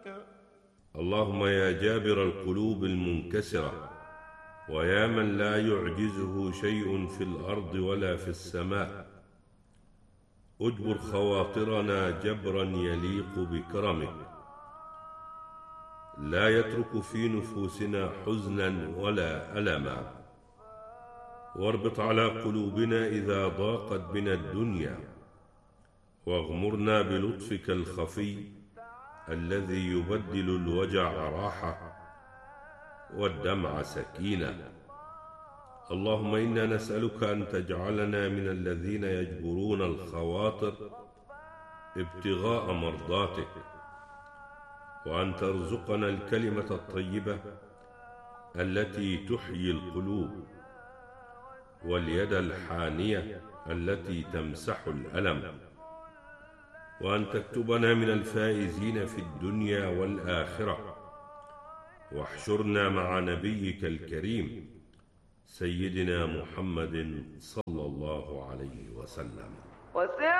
اللهم يا جابر القلوب المنكسرة، ويا من لا يعجزه شيء في الأرض ولا في السماء، اجبر خواطرنا جبرا يليق بكرمك، لا يترك في نفوسنا حزنا ولا ألما، واربط على قلوبنا إذا ضاقت بنا الدنيا، واغمرنا بلطفك الخفي الذي يبدل الوجع راحة والدمع سكينة. اللهم إنا نسألك أن تجعلنا من الذين يجبرون الخواطر ابتغاء مرضاتك، وأن ترزقنا الكلمة الطيبة التي تحيي القلوب، واليد الحانية التي تمسح الألم، وأن تكتبنا من الفائزين في الدنيا والآخرة، واحشرنا مع نبيك الكريم سيدنا محمد صلى الله عليه وسلم.